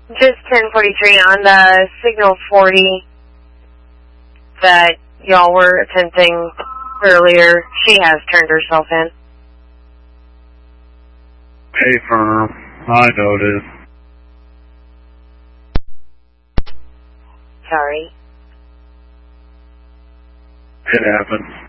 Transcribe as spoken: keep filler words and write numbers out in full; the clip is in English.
Just ten forty-three on the signal forty that y'all were attempting earlier. She has turned herself in. Hey, firm. I noticed. Sorry. It happens.